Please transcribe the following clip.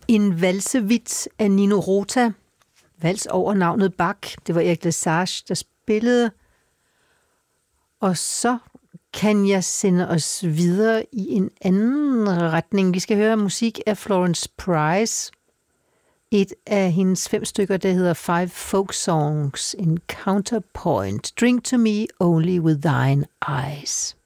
En valsevits af Nino Rota. Vals over navnet Bach. Det var Erik Lesage, der spillede. Og så kan jeg sende os videre i en anden retning. Vi skal høre musik af Florence Price. Et af hendes 5 stykker, der hedder 5 Folk Songs in Counterpoint. Drink to me only with thine eyes.